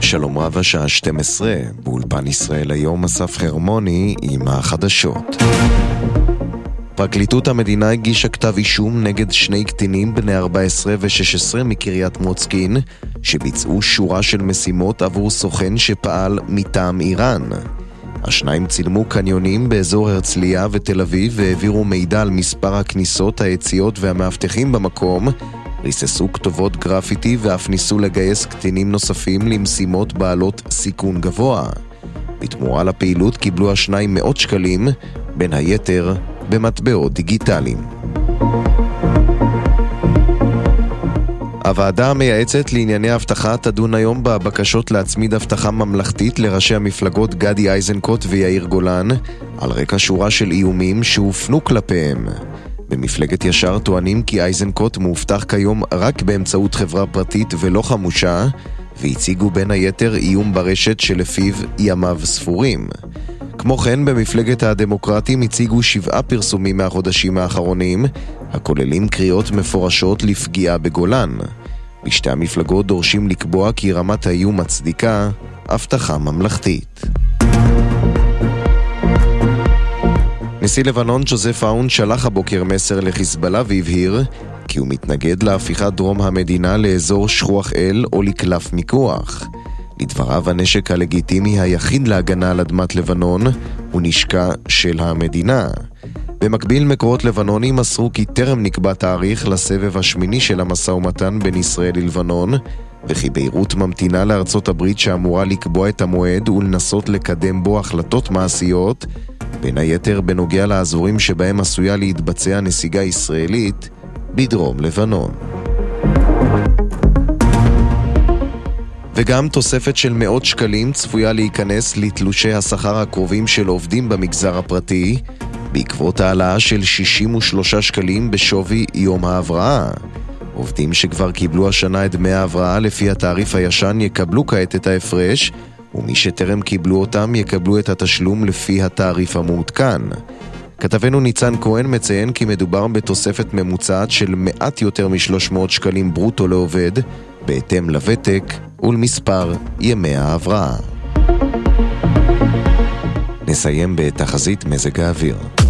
שלום רב, השעה 12, באולפן ישראל היום אסף חרמוני עם החדשות. פרקליטות המדינה הגישה כתב אישום נגד שני קטינים בני 14 ו-16 מקריית מוצקין, שביצעו שורה של משימות עבור סוכן שפעל מטעם איראן. השניים צילמו קניונים באזור הרצליה ותל אביב והעבירו מידע על מספר הכניסות, היציאות והמאבטחים במקום, ריססו כתובות גרפיטי ואף ניסו לגייס קטינים נוספים למשימות בעלות סיכון גבוה. בתמורה לפעילות קיבלו השניים מאות שקלים, בין היתר במטבעות דיגיטליים. הוועדה המייעצת לענייני הבטחה תדון היום בבקשות להצמיד הבטחה ממלכתית לראשי המפלגות גדי איזנקוט ויאיר גולן, על רקע שורה של איומים שהופנו כלפיהם. במפלגת ישר טוענים כי איזנקוט מובטח כיום רק באמצעות חברה פרטית ולא חמושה, והציגו בין היתר איום ברשת שלפיו ימיו ספורים. כמו כן, במפלגת הדמוקרטים הציגו 7 פרסומים מהחודשים האחרונים, הכוללים קריאות מפורשות לפגיעה בגולן. בשתי המפלגות דורשים לקבוע כי רמת האיום מצדיקה הבטחה ממלכתית. נשיא לבנון ג'וזף אאון שלח הבוקר מסר לחיזבאללה והבהיר כי הוא מתנגד להפיכת דרום המדינה לאזור שכוח אל או לקלף מיקוח. לדבריו, הנשק הלגיטימי היחיד להגנה על אדמת לבנון הוא נשקה של המדינה. במקביל, מקורות לבנונים מסרו כי טרם נקבע תאריך לסבב השמיני של המשא ומתן בין ישראל ללבנון, וכי ביירות ממתינה לארצות הברית שאמורה לקבוע את המועד ולנסות לקדם בו החלטות מעשיות, בין היתר בנוגע לאזורים שבהם עשויה להתבצע נסיגה ישראלית בדרום לבנון. וגם תוספת של מאות שקלים צפויה להיכנס לתלושי השכר הקרובים של עובדים במגזר הפרטי, בעקבות העלאה של 63 שקלים בשווי יום ההבראה. עובדים שכבר קיבלו השנה את דמי ההבראה לפי התעריף הישן יקבלו כעת את ההפרש, ומי שטרם קיבלו אותם יקבלו את התשלום לפי התעריף המעודכן. כתבנו ניצן כהן מציין כי מדובר בתוספת ממוצעת של מעט יותר מ-300 שקלים ברוטו לעובד, בהתאם לוותק ולמספר ימי ההבראה. נסיים בתחזית מזג האוויר.